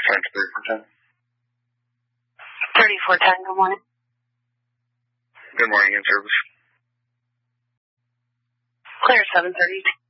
French 3410. 3410, good morning. Good morning, in service. Clear 730.